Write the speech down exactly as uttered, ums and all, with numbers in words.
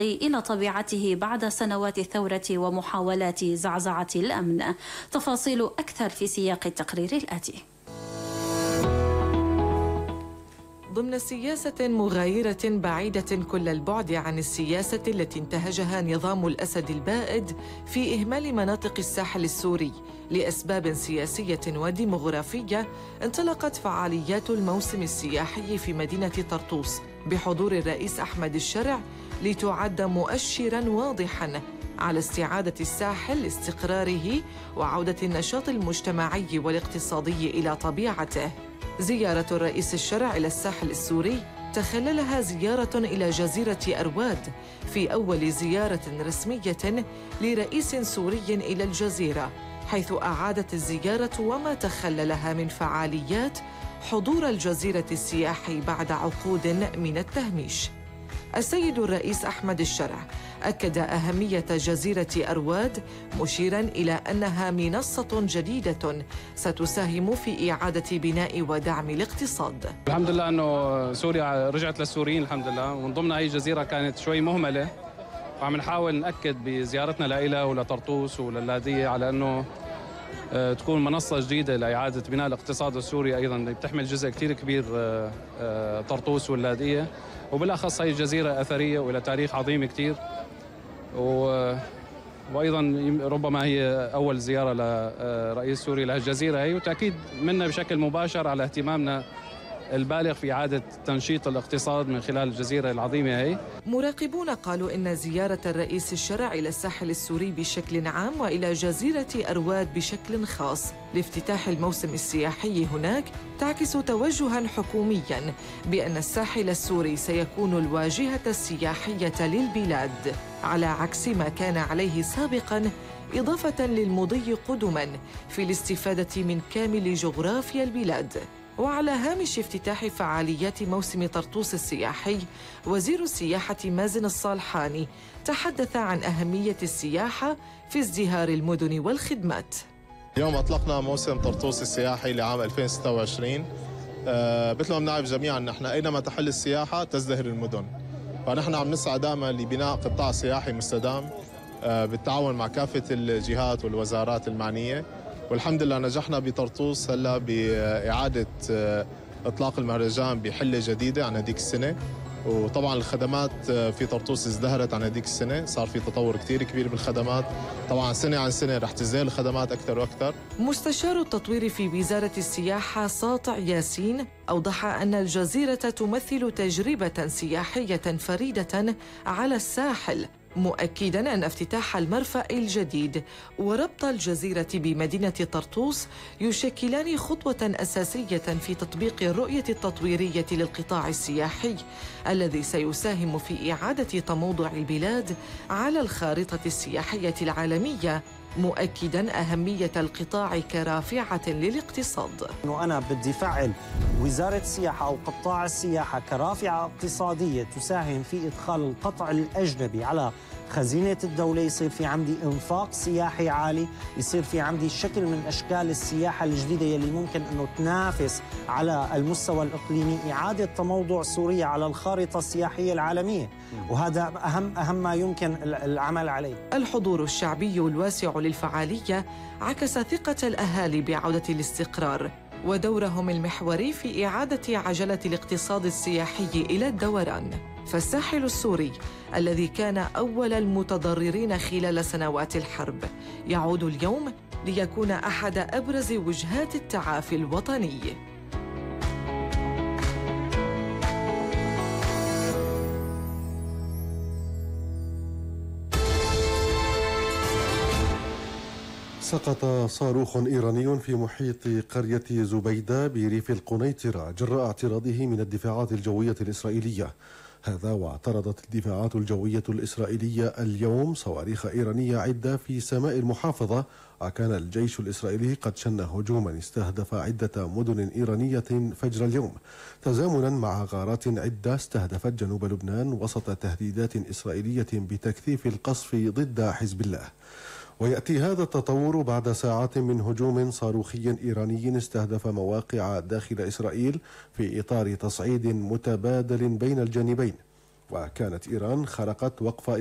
إلى طبيعته بعد سنوات الثورة ومحاولات زعزعة الأمن. تفاصيل أكثر في سياق التقرير الآتي. ضمن سياسة مغايرة بعيدة كل البعد عن السياسة التي انتهجها نظام الأسد البائد في إهمال مناطق الساحل السوري لأسباب سياسية وديمغرافية، انطلقت فعاليات الموسم السياحي في مدينة طرطوس بحضور الرئيس أحمد الشرع، لتعد مؤشراً واضحاً على استعادة الساحل لاستقراره وعودة النشاط المجتمعي والاقتصادي إلى طبيعته. زيارة الرئيس الشرع إلى الساحل السوري تخللها زيارة إلى جزيرة أرواد، في أول زيارة رسمية لرئيس سوري إلى الجزيرة، حيث أعادت الزيارة وما تخللها من فعاليات حضور الجزيرة السياحي بعد عقود من التهميش. السيد الرئيس أحمد الشرع أكد أهمية جزيرة أرواد، مشيراً إلى أنها منصة جديدة ستساهم في إعادة بناء ودعم الاقتصاد. الحمد لله أنه سوريا رجعت للسوريين الحمد لله، ومن ضمن هاي الجزيرة كانت شوي مهملة، وعم نحاول نأكد بزيارتنا لإلها ولطرطوس وللادية على أنه تكون منصة جديدة لإعادة بناء الاقتصاد السوري، أيضاً بتحمل جزء كتير كبير طرطوس واللادية، وبالأخص هي جزيرة أثرية وإلى تاريخ عظيم كتير، و... وأيضاً ربما هي أول زيارة لرئيس سوري لهالجزيرة هي، وتأكيد منا بشكل مباشر على اهتمامنا البالغ في إعادة تنشيط الاقتصاد من خلال الجزيرة العظيمة هي. مراقبون قالوا إن زيارة الرئيس الشرع إلى الساحل السوري بشكل عام وإلى جزيرة أرواد بشكل خاص لافتتاح الموسم السياحي هناك تعكس توجهاً حكومياً بأن الساحل السوري سيكون الواجهة السياحية للبلاد، على عكس ما كان عليه سابقاً، إضافة للمضي قدماً في الاستفادة من كامل جغرافيا البلاد. وعلى هامش افتتاح فعاليات موسم طرطوس السياحي، وزير السياحة مازن الصالحاني تحدث عن أهمية السياحة في ازدهار المدن والخدمات. اليوم أطلقنا موسم طرطوس السياحي لعام ألفين وستة وعشرين. أه مثل ما بنعرف جميعا نحن أينما تحل السياحة تزدهر المدن، فنحن عم نسعى دائما لبناء قطاع سياحي مستدام أه بالتعاون مع كافة الجهات والوزارات المعنية، والحمد لله نجحنا بطرطوس هلا بإعادة إطلاق المهرجان بحلة جديدة عن هذيك السنة، وطبعا الخدمات في طرطوس ازدهرت عن هذيك السنة، صار في تطور كثير كبير بالخدمات، طبعا سنة عن سنة رح تزدهر الخدمات أكثر وأكثر. مستشار التطوير في وزارة السياحة ساطع ياسين أوضح أن الجزيرة تمثل تجربة سياحية فريدة على الساحل، مؤكداً أن افتتاح المرفأ الجديد وربط الجزيرة بمدينة طرطوس يشكلان خطوة أساسية في تطبيق الرؤية التطويرية للقطاع السياحي الذي سيساهم في إعادة تموضع البلاد على الخارطة السياحية العالمية، مؤكداً أهمية القطاع كرافعة للاقتصاد. أنا بدي فعل وزارة السياحة أو قطاع السياحة كرافعة اقتصادية تساهم في إدخال القطع الأجنبي على خزينة الدولة، يصير في عندي إنفاق سياحي عالي، يصير في عندي شكل من أشكال السياحة الجديدة يلي ممكن أنه تنافس على المستوى الإقليمي، إعادة تموضع سوريا على الخارطة السياحية العالمية، وهذا أهم أهم ما يمكن العمل عليه. الحضور الشعبي الواسع للفعالية عكس ثقة الأهالي بعودة الاستقرار ودورهم المحوري في إعادة عجلة الاقتصاد السياحي إلى الدوران. فالساحل السوري الذي كان أول المتضررين خلال سنوات الحرب يعود اليوم ليكون أحد أبرز وجهات التعافي الوطني. سقط صاروخ إيراني في محيط قرية زبيدة بريف القنيطرة جراء اعتراضه من الدفاعات الجوية الإسرائيلية. هذا واعترضت الدفاعات الجوية الإسرائيلية اليوم صواريخ إيرانية عدة في سماء المحافظة، وكان الجيش الإسرائيلي قد شن هجوما استهدف عدة مدن إيرانية فجر اليوم، تزامنا مع غارات عدة استهدفت جنوب لبنان وسط تهديدات إسرائيلية بتكثيف القصف ضد حزب الله. ويأتي هذا التطور بعد ساعات من هجوم صاروخي إيراني استهدف مواقع داخل إسرائيل في إطار تصعيد متبادل بين الجانبين. وكانت إيران خرقت وقف